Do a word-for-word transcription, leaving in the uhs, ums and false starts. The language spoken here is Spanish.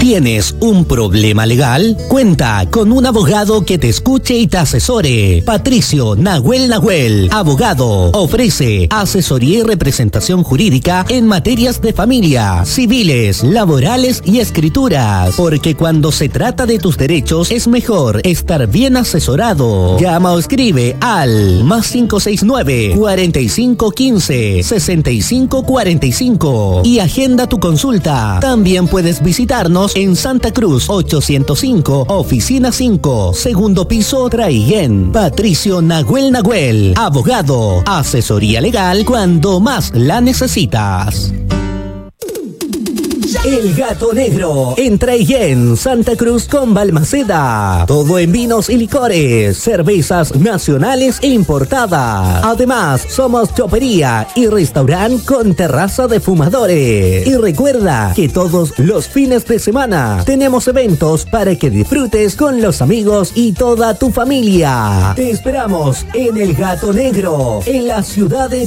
¿Tienes un problema legal? Cuenta con un abogado que te escuche y te asesore. Patricio Nahuel Nahuel, abogado, ofrece asesoría y representación jurídica en materias de familia, civiles, laborales y escrituras. Porque cuando se trata de tus derechos es mejor estar bien asesorado. Llama o escribe al más cinco seis nueve, cuarenta y cinco quince, sesenta y cinco cuarenta y cinco y agenda tu consulta. También puedes visitarnos en Santa Cruz ochocientos cinco, oficina cinco, segundo piso, Traiguén. Patricio Nahuel Nahuel, abogado, asesoría legal cuando más la necesitas. El Gato Negro, en Traiguén, Santa Cruz con Balmaceda. Todo en vinos y licores, cervezas nacionales e importadas. Además, somos chopería y restaurante con terraza de fumadores. Y recuerda que todos los fines de semana tenemos eventos para que disfrutes con los amigos y toda tu familia. Te esperamos en El Gato Negro, en la ciudad de